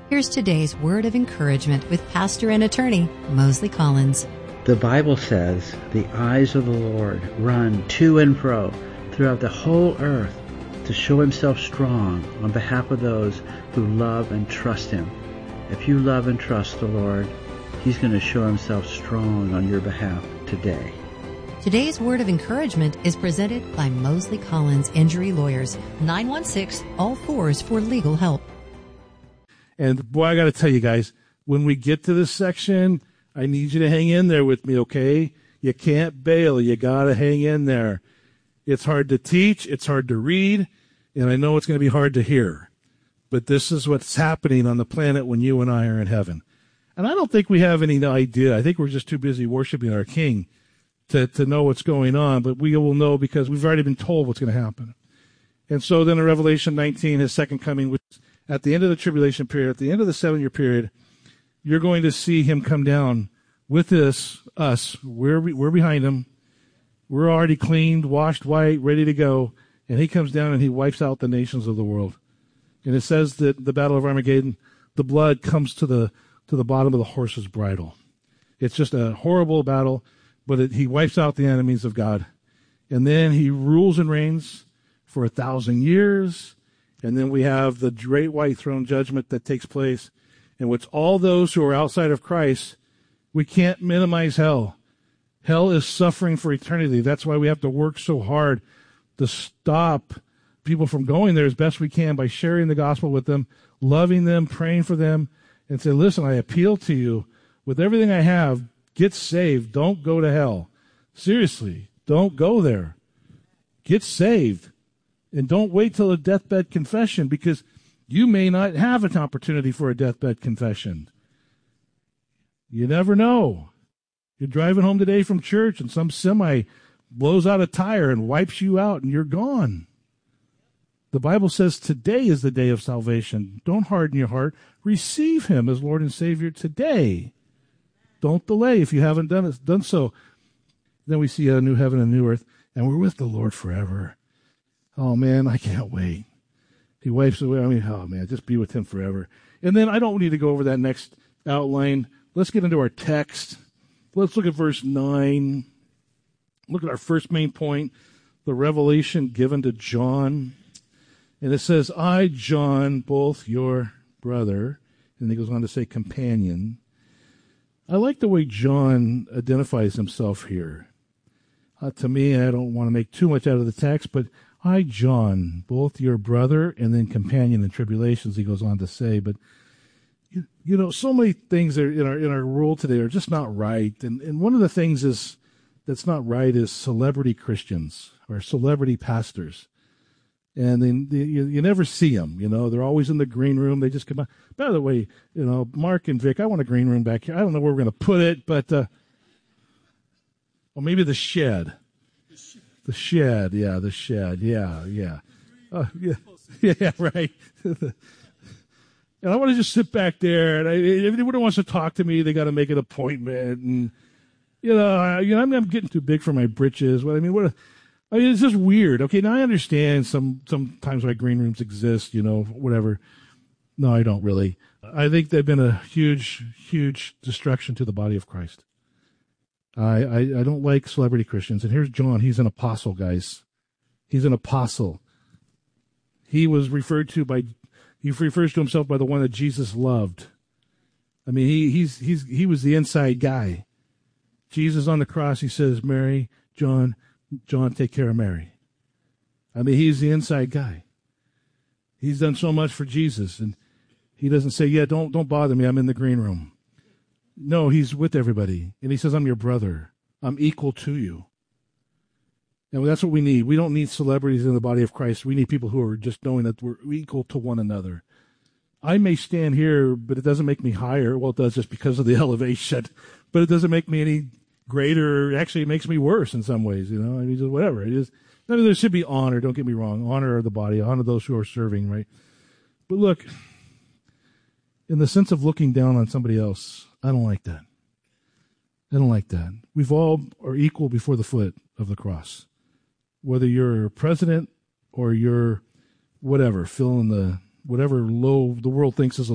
Here's today's word of encouragement with pastor and attorney Mosley Collins. The Bible says, the eyes of the Lord run to and fro throughout the whole earth to show himself strong on behalf of those who love and trust him. If you love and trust the Lord, he's going to show himself strong on your behalf today. Today's word of encouragement is presented by Mosley Collins Injury Lawyers, 916-ALL-4s for legal help. And boy, I got to tell you guys, when we get to this section, I need you to hang in there with me, okay? You can't bail. You got to hang in there. It's hard to teach. It's hard to read. And I know it's going to be hard to hear. But this is what's happening on the planet when you and I are in heaven. And I don't think we have any idea. I think we're just too busy worshiping our King to know what's going on. But we will know because we've already been told what's going to happen. And so then in Revelation 19, his second coming, which at the end of the tribulation period, at the end of the 7-year period, you're going to see him come down with us. We're behind him. We're already cleaned, washed white, ready to go. And he comes down and he wipes out the nations of the world. And it says that the Battle of Armageddon, the blood comes to the bottom of the horse's bridle. It's just a horrible battle, but he wipes out the enemies of God. And then he rules and reigns for 1,000 years. And then we have the great white throne judgment that takes place, in which all those who are outside of Christ, we can't minimize hell. Hell is suffering for eternity. That's why we have to work so hard to stop people from going there as best we can by sharing the gospel with them, loving them, praying for them, and say, listen, I appeal to you with everything I have, get saved. Don't go to hell. Seriously, don't go there. Get saved. And don't wait till a deathbed confession, because you may not have an opportunity for a deathbed confession. You never know. You're driving home today from church and some semi blows out a tire and wipes you out and you're gone. The Bible says today is the day of salvation. Don't harden your heart. Receive him as Lord and Savior today. Don't delay if you haven't done so. Then we see a new heaven and new earth, and we're with the Lord forever. Oh, man, I can't wait. He wipes away. Oh, man, just be with him forever. And then I don't need to go over that next outline. Let's get into our text. Let's look at verse 9. Look at our first main point, the revelation given to John. And it says, I, John, both your brother, and he goes on to say companion. I like the way John identifies himself here. To me, I don't want to make too much out of the text, but I, John, both your brother and then companion in tribulations, he goes on to say. But, you know, so many things are in our world today are just not right. And one of the things that's not right is celebrity Christians or celebrity pastors. And then you never see them, you know. They're always in the green room. They just come out. By the way, you know, Mark and Vic, I want a green room back here. I don't know where we're going to put it, but, or maybe the shed. The shed, yeah, the shed, yeah. Yeah, right. And I want to just sit back there, and if anyone wants to talk to me, they got to make an appointment, and I'm getting too big for my britches. Well, it's just weird. Okay, now I understand sometimes why green rooms exist, you know, whatever. No, I don't really. I think they've been a huge, huge destruction to the body of Christ. I don't like celebrity Christians. And here's John. He's an apostle, guys. He's an apostle. He refers to himself by the one that Jesus loved. I mean, he was the inside guy. Jesus on the cross, he says, Mary, John, take care of Mary. I mean, he's the inside guy. He's done so much for Jesus. And he doesn't say, yeah, don't bother me. I'm in the green room. No, he's with everybody. And he says, I'm your brother. I'm equal to you. And that's what we need. We don't need celebrities in the body of Christ. We need people who are just knowing that we're equal to one another. I may stand here, but it doesn't make me higher. Well, it does just because of the elevation. But it doesn't make me any greater. Actually, it makes me worse in some ways, you know. I mean, just whatever. It is. I mean, there should be honor. Don't get me wrong. Honor of the body. Honor those who are serving, right? But look, in the sense of looking down on somebody else, I don't like that. I don't like that. We've all are equal before the foot of the cross. Whether you're a president or you're whatever, fill in the whatever low the world thinks is a